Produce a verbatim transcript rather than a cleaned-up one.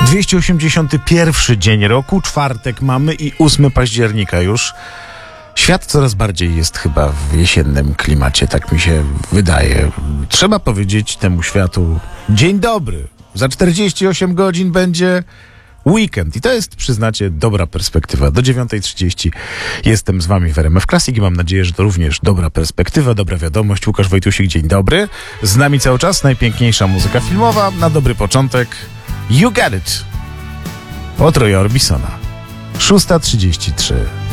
dwieście osiemdziesiąty pierwszy dzień roku, czwartek mamy i ósmego października już. Świat coraz bardziej jest chyba w jesiennym klimacie, tak mi się wydaje. Trzeba powiedzieć temu światu dzień dobry. Za czterdzieści osiem godzin będzie weekend i to jest, przyznacie, dobra perspektywa. Do dziewiątej trzydzieści jestem z wami w R M F Classic i mam nadzieję, że to również dobra perspektywa, dobra wiadomość. Łukasz Wojtusik, dzień dobry. Z nami cały czas najpiękniejsza muzyka filmowa. Na dobry początek You Got It od Roya Orbisona. szósta trzydzieści trzy.